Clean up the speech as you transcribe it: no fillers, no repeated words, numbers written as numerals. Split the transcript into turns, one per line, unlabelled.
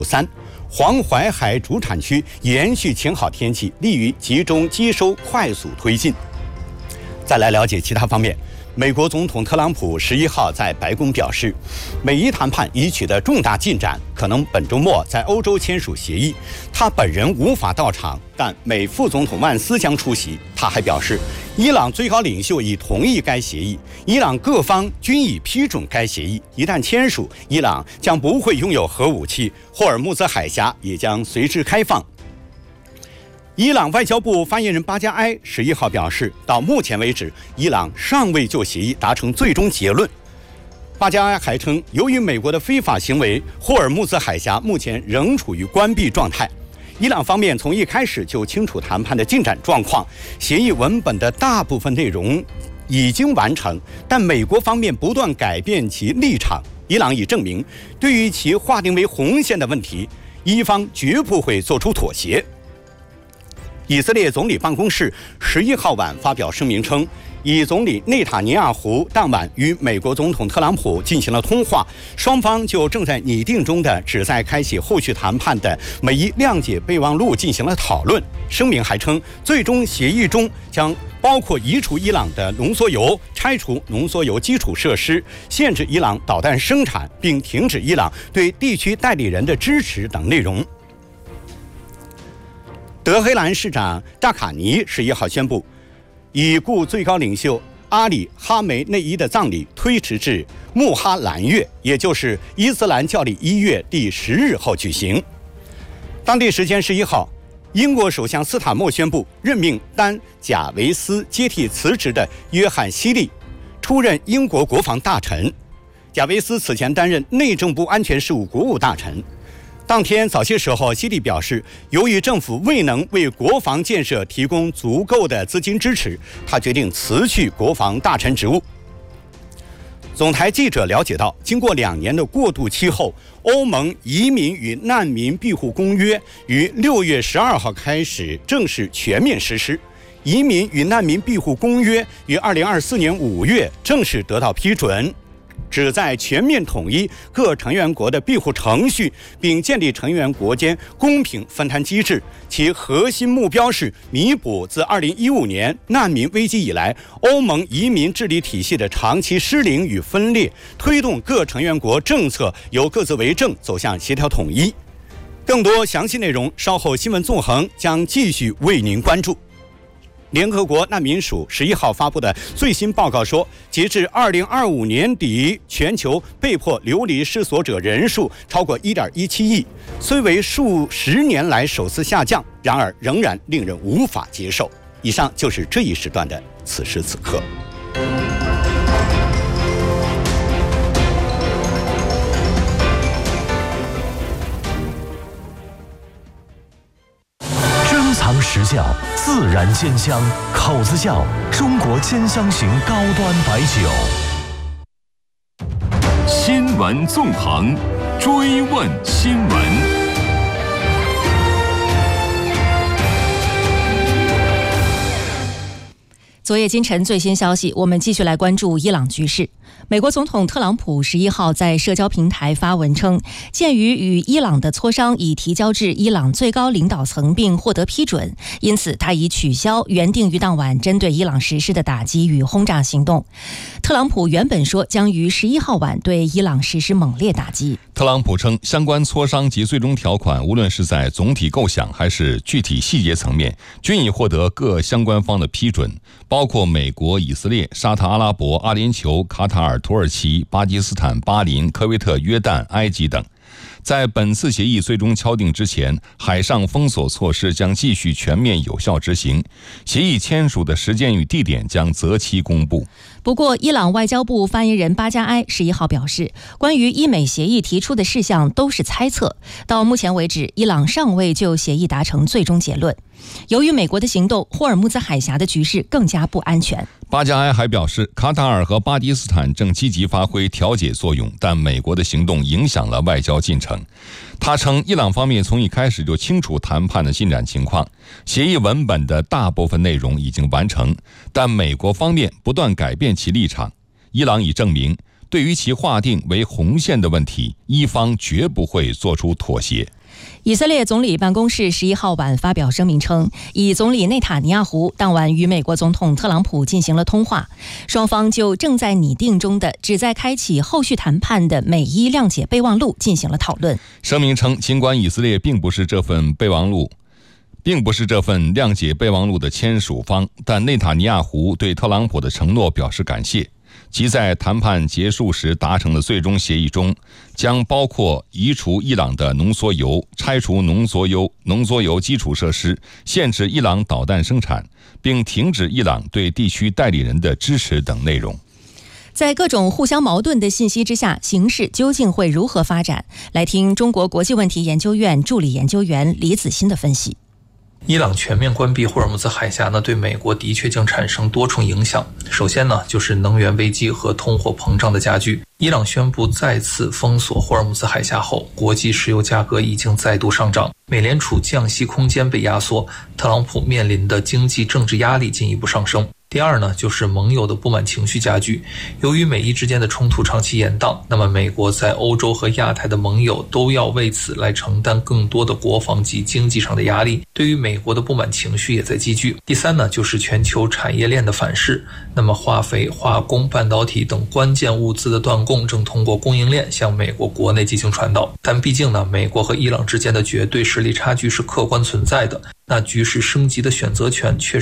3，黄淮海主产区延续晴好天气，利于集中接收快速推进。再来了解其他方面。美国总统特朗普11号在白宫表示，美伊谈判已取得重大进展，可能本周末在欧洲签署协议。他本人无法到场，但美副总统万斯将出席。他还表示，伊朗最高领袖已同意该协议，伊朗各方均已批准该协议。一旦签署，伊朗将不会拥有核武器，霍尔木兹海峡也将随之开放。伊朗外交部发言人巴加埃11号表示，到目前为止，伊朗尚未就协议达成最终结论。巴加埃还称，由于美国的非法行为，霍尔木兹海峡目前仍处于关闭状态。伊朗方面从一开始就清楚谈判的进展状况，协议文本的大部分内容已经完成，但美国方面不断改变其立场。伊朗已证明，对于其划定为红线的问题，伊方绝不会做出妥协。以色列总理办公室11号晚发表声明称，以总理内塔尼亚胡当晚与美国总统特朗普进行了通话，双方就正在拟定中的旨在开启后续谈判的美伊谅解备忘录进行了讨论。声明还称，最终协议中将包括移除伊朗的浓缩铀、拆除浓缩铀基础设施、限制伊朗导弹生产，并停止伊朗对地区代理人的支持等内容。德黑兰市长扎卡尼11号宣布，已故最高领袖阿里·哈梅内伊的葬礼推迟至穆哈兰月，也就是伊斯兰教历1月第10日后举行。当地时间11号，英国首相斯塔默宣布任命丹·贾维斯接替辞职的约翰·希利出任英国国防大臣。贾维斯此前担任内政部安全事务国务大臣。当天早些时候，希利表示，由于政府未能为国防建设提供足够的资金支持，他决定辞去国防大臣职务。总台记者了解到，经过2年的过渡期后，欧盟移民与难民庇护公约于6月12号开始正式全面实施。移民与难民庇护公约于2024年5月正式得到批准，旨在全面统一各成员国的庇护程序，并建立成员国间公平分摊机制。其核心目标是弥补自2015年难民危机以来欧盟移民治理体系的长期失灵与分裂，推动各成员国政策由各自为政走向协调统一。更多详细内容，稍后新闻纵横将继续为您关注。联合国难民署11号发布的最新报告说，截至2025年底，全球被迫流离失所者人数超过1.17亿，虽为数10年来首次下降，然而仍然令人无法接受。以上就是这一时段的此时此刻。
珍藏实窖，自然煎香，口子窖，中国煎香型高端白酒。
新闻纵横，追问新闻。
昨夜今晨最新消息，我们继续来关注伊朗局势。美国总统特朗普11号在社交平台发文称，鉴于与伊朗的磋商已提交至伊朗最高领导层并获得批准，因此他已取消原定于当晚针对伊朗实施的打击与轰炸行动。特朗普原本说将于11号晚对伊朗实施猛烈打击。
特朗普称，相关磋商及最终条款，无论是在总体构想还是具体细节层面，均已获得各相关方的批准，包括美国、以色列、沙特阿拉伯、阿联酋、卡塔尔、土耳其、巴基斯坦、巴林、科威特、约旦、埃及等。在本次协议最终敲定之前，海上封锁措施将继续全面有效执行，协议签署的时间与地点将择期公布。
不过，伊朗外交部发言人巴加埃11号表示，关于伊美协议提出的事项都是猜测，到目前为止，伊朗尚未就协议达成最终结论。由于美国的行动，霍尔木兹海峡的局势更加不安全。
巴加埃还表示，卡塔尔和巴基斯坦正积极发挥调解作用，但美国的行动影响了外交进程。他称，伊朗方面从一开始就清楚谈判的进展情况，协议文本的大部分内容已经完成，但美国方面不断改变其立场。伊朗已证明， 对于其划定为红线的问题，伊方绝不会做出妥协。
以色列总理办公室11号晚发表声明称，以总理内塔尼亚胡当晚与美国总统特朗普进行了通话，双方就正在拟定中的旨在开启后续谈判的美伊谅解备忘录进行了讨论。
声明称，尽管以色列并不是这份谅解备忘录的签署方，但内塔尼亚胡对特朗普的承诺表示感谢。即在谈判结束时达成的最终协议中，将包括移除伊朗的浓缩铀、拆除浓缩铀基础设施、限制伊朗导弹生产，并停止伊朗对地区代理人的支持等内容。
在各种互相矛盾的信息之下，形势究竟会如何发展？来听中国国际问题研究院助理研究员李子欣的分析。
伊朗全面关闭霍尔木兹海峡呢，对美国的确将产生多重影响。首先呢，就是能源危机和通货膨胀的加剧。伊朗宣布再次封锁霍尔木兹海峡后，国际石油价格已经再度上涨，美联储降息空间被压缩，特朗普面临的经济政治压力进一步上升。第二呢，就是盟友的不满情绪加剧。由于美伊之间的冲突长期延宕，那么美国在欧洲和亚太的盟友都要为此来承担更多的国防及经济上的压力，对于美国的不满情绪也在积聚。第三呢，就是全球产业链的反噬。那么化肥、化工、半导体等关键物资的断供正通过供应链向美国国内进行传导。但毕竟呢，美国和伊朗之间的绝对实力差距是客观存在的，那局势升级的选择权却